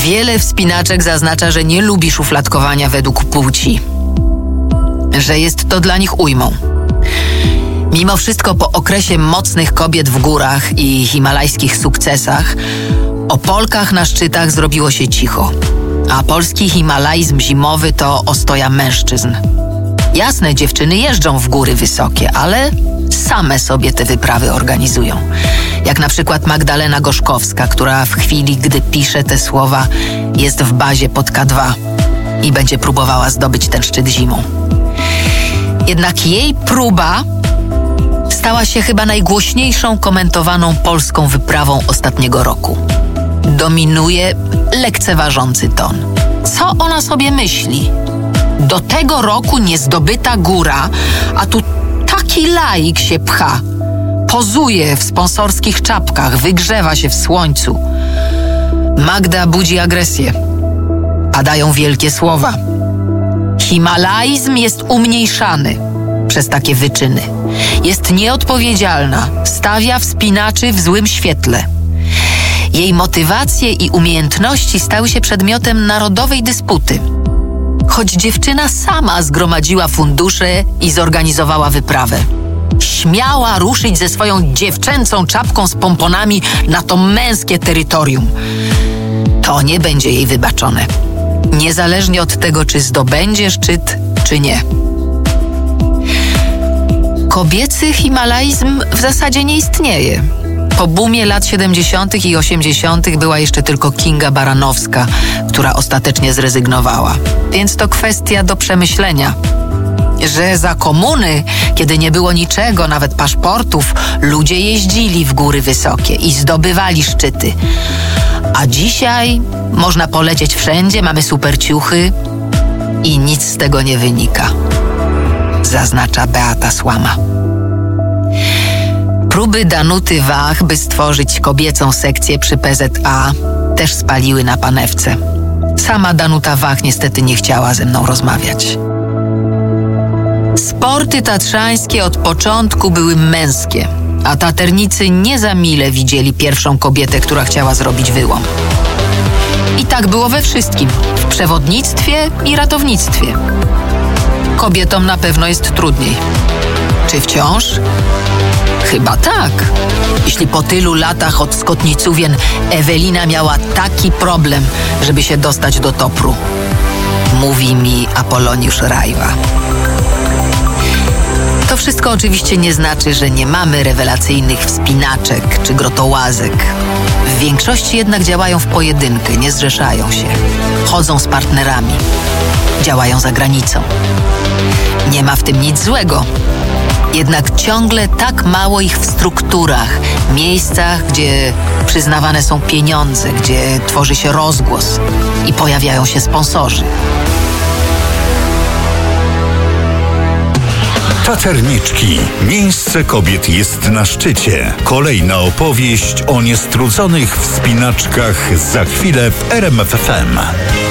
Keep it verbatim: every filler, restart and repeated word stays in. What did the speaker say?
Wiele wspinaczek zaznacza, że nie lubi szufladkowania według płci, że jest to dla nich ujmą. Mimo wszystko po okresie mocnych kobiet w górach i himalajskich sukcesach o Polkach na szczytach zrobiło się cicho, a polski himalaizm zimowy to ostoja mężczyzn. Jasne, dziewczyny jeżdżą w góry wysokie, ale same sobie te wyprawy organizują. Jak na przykład Magdalena Gorzkowska, która w chwili, gdy pisze te słowa, jest w bazie pod K dwa i będzie próbowała zdobyć ten szczyt zimą. Jednak jej próba stała się chyba najgłośniejszą komentowaną polską wyprawą ostatniego roku. Dominuje lekceważący ton. Co ona sobie myśli? Do tego roku niezdobyta góra, a tu taki laik się pcha. Pozuje w sponsorskich czapkach, wygrzewa się w słońcu. Magda budzi agresję. Padają wielkie słowa. Himalaizm jest umniejszany przez takie wyczyny. Jest nieodpowiedzialna, stawia wspinaczy w złym świetle. Jej motywacje i umiejętności stały się przedmiotem narodowej dysputy. Choć dziewczyna sama zgromadziła fundusze i zorganizowała wyprawę. Śmiała ruszyć ze swoją dziewczęcą czapką z pomponami na to męskie terytorium. To nie będzie jej wybaczone. Niezależnie od tego, czy zdobędzie szczyt, czy nie. Kobiecy himalaizm w zasadzie nie istnieje. Po boomie lat siedemdziesiątych i osiemdziesiątych była jeszcze tylko Kinga Baranowska, która ostatecznie zrezygnowała. Więc to kwestia do przemyślenia. Że za komuny, kiedy nie było niczego, nawet paszportów, ludzie jeździli w góry wysokie i zdobywali szczyty. A dzisiaj można polecieć wszędzie, mamy super ciuchy i nic z tego nie wynika, zaznacza Beata Słama. Próby Danuty Wach, by stworzyć kobiecą sekcję przy P Z A, też spaliły na panewce. Sama Danuta Wach niestety nie chciała ze mną rozmawiać. Sporty tatrzańskie od początku były męskie, a taternicy nie za mile widzieli pierwszą kobietę, która chciała zrobić wyłom. I tak było we wszystkim, w przewodnictwie i ratownictwie. Kobietom na pewno jest trudniej. Czy wciąż? Chyba tak. Jeśli po tylu latach od Skotnicówien Ewelina miała taki problem, żeby się dostać do topru. Mówi mi Apoloniusz Rajwa. To wszystko oczywiście nie znaczy, że nie mamy rewelacyjnych wspinaczek czy grotołazek. W większości jednak działają w pojedynkę, nie zrzeszają się. Chodzą z partnerami. Działają za granicą. Nie ma w tym nic złego. Jednak ciągle tak mało ich w strukturach, miejscach, gdzie przyznawane są pieniądze, gdzie tworzy się rozgłos i pojawiają się sponsorzy. Taterniczki. Miejsce kobiet jest na szczycie. Kolejna opowieść o niestrudzonych wspinaczkach za chwilę w R M F F M.